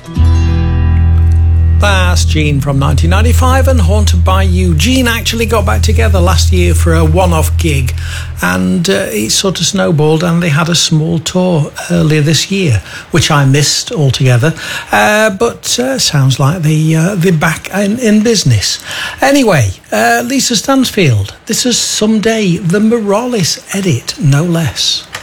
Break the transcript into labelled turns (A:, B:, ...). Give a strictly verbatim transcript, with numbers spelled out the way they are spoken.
A: That's Gene from nineteen ninety-five and Haunted by You. Gene actually got back together last year for a one-off gig, and uh, it sort of snowballed, and they had a small tour earlier this year, which I missed altogether. Uh, but uh, sounds like they, uh, they're back in, in business. Anyway, uh, Lisa Stansfield, this is Someday, the Morales edit, no less.